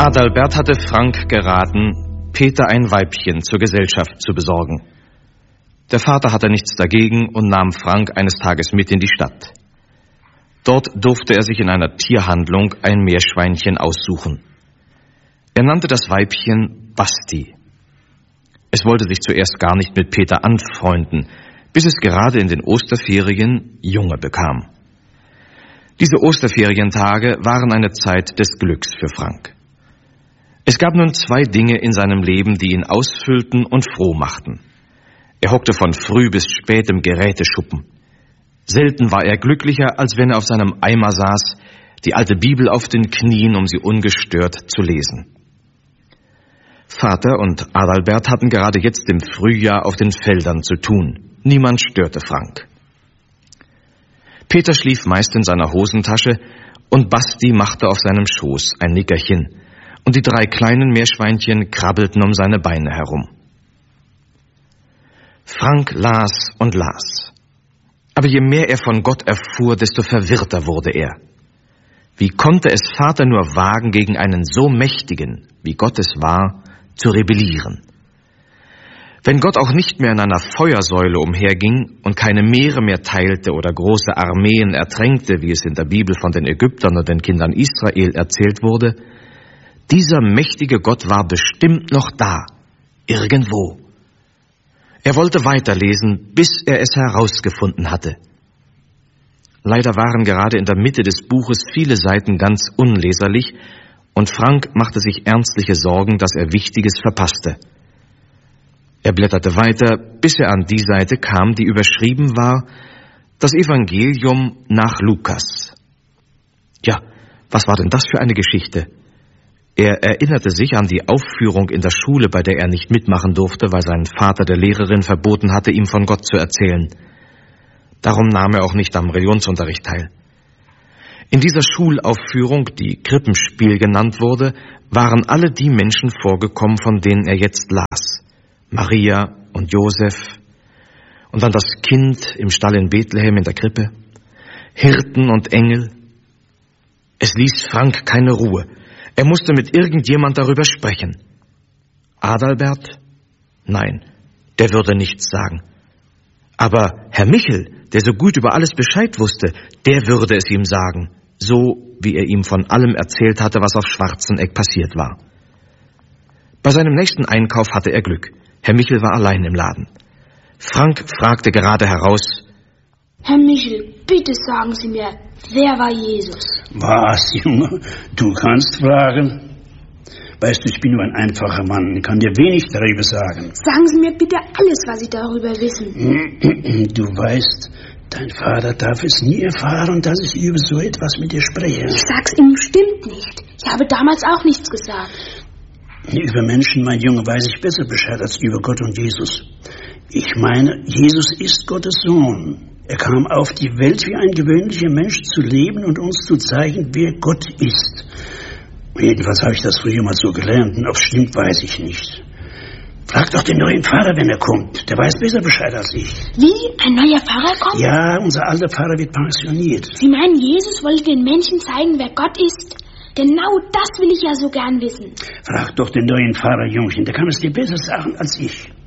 Adalbert hatte Frank geraten, Peter ein Weibchen zur Gesellschaft zu besorgen. Der Vater hatte nichts dagegen und nahm Frank eines Tages mit in die Stadt. Dort durfte er sich in einer Tierhandlung ein Meerschweinchen aussuchen. Er nannte das Weibchen Basti. Es wollte sich zuerst gar nicht mit Peter anfreunden, bis es gerade in den Osterferien Junge bekam. Diese Osterferientage waren eine Zeit des Glücks für Frank. Es gab nun 2 Dinge in seinem Leben, die ihn ausfüllten und froh machten. Er hockte von früh bis spät im Geräteschuppen. Selten war er glücklicher, als wenn er auf seinem Eimer saß, die alte Bibel auf den Knien, um sie ungestört zu lesen. Vater und Adalbert hatten gerade jetzt im Frühjahr auf den Feldern zu tun. Niemand störte Frank. Peter schlief meist in seiner Hosentasche und Basti machte auf seinem Schoß ein Nickerchen, und die 3 kleinen Meerschweinchen krabbelten um seine Beine herum. Frank las und las. Aber je mehr er von Gott erfuhr, desto verwirrter wurde er. Wie konnte es Vater nur wagen, gegen einen so mächtigen, wie Gott es war, zu rebellieren? Wenn Gott auch nicht mehr in einer Feuersäule umherging und keine Meere mehr teilte oder große Armeen ertränkte, wie es in der Bibel von den Ägyptern und den Kindern Israel erzählt wurde, dieser mächtige Gott war bestimmt noch da, irgendwo. Er wollte weiterlesen, bis er es herausgefunden hatte. Leider waren gerade in der Mitte des Buches viele Seiten ganz unleserlich, und Frank machte sich ernstliche Sorgen, dass er Wichtiges verpasste. Er blätterte weiter, bis er an die Seite kam, die überschrieben war: Das Evangelium nach Lukas. Ja, was war denn das für eine Geschichte? Er erinnerte sich an die Aufführung in der Schule, bei der er nicht mitmachen durfte, weil sein Vater der Lehrerin verboten hatte, ihm von Gott zu erzählen. Darum nahm er auch nicht am Religionsunterricht teil. In dieser Schulaufführung, die Krippenspiel genannt wurde, waren alle die Menschen vorgekommen, von denen er jetzt las. Maria und Josef und dann das Kind im Stall in Bethlehem in der Krippe, Hirten und Engel. Es ließ Frank keine Ruhe. Er musste mit irgendjemand darüber sprechen. Adalbert? Nein, der würde nichts sagen. Aber Herr Michel, der so gut über alles Bescheid wusste, der würde es ihm sagen, so wie er ihm von allem erzählt hatte, was auf Schwarzenegg passiert war. Bei seinem nächsten Einkauf hatte er Glück. Herr Michel war allein im Laden. Frank fragte gerade heraus: Herr Michel, bitte sagen Sie mir, wer war Jesus? Was, Junge? Du kannst fragen. Weißt du, ich bin nur ein einfacher Mann, ich kann dir wenig darüber sagen. Sagen Sie mir bitte alles, was Sie darüber wissen. Du weißt, dein Vater darf es nie erfahren, dass ich über so etwas mit dir spreche. Ich sag's ihm bestimmt nicht. Ich habe damals auch nichts gesagt. Über Menschen, mein Junge, weiß ich besser Bescheid als über Gott und Jesus. Ich meine, Jesus ist Gottes Sohn. Er kam auf die Welt wie ein gewöhnlicher Mensch zu leben und uns zu zeigen, wer Gott ist. Jedenfalls habe ich das früher mal so gelernt, und ob es stimmt, weiß ich nicht. Frag doch den neuen Pfarrer, wenn er kommt. Der weiß besser Bescheid als ich. Wie? Ein neuer Pfarrer kommt? Ja, unser alter Pfarrer wird pensioniert. Sie meinen, Jesus wollte den Menschen zeigen, wer Gott ist? Genau das will ich ja so gern wissen. Frag doch den neuen Pfarrer, Jungchen, der kann es dir besser sagen als ich.